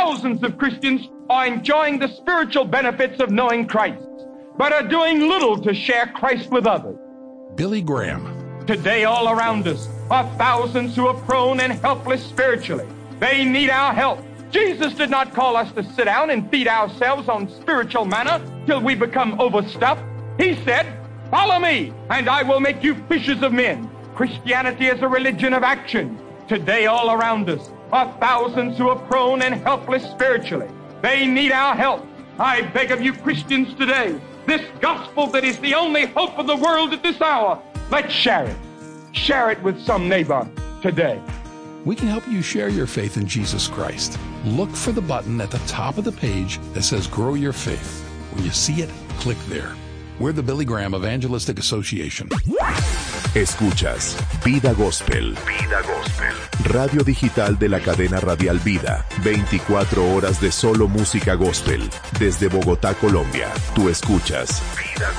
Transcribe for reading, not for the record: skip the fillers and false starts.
Thousands of Christians are enjoying the spiritual benefits of knowing Christ, but are doing little to share Christ with others. Billy Graham. Today, all around us are thousands who are prone and helpless spiritually. They need our help. Jesus did not call us to sit down and feed ourselves on spiritual manna till we become overstuffed. He said, "Follow me, and I will make you fishers of men." Christianity is a religion of action. Today, all around us are thousands who are prone and helpless spiritually. They need our help. I beg of you Christians today, this gospel that is the only hope of the world at this hour, let's share it. Share it with some neighbor today. We can help you share your faith in Jesus Christ. Look for the button at the top of the page that says Grow Your Faith. When you see it, click there. We're the Billy Graham Evangelistic Association. Escuchas Vida Gospel. Vida Gospel. Radio digital de la cadena radial Vida. 24 horas de solo música gospel. Desde Bogotá, Colombia. Tú escuchas Vida Gospel.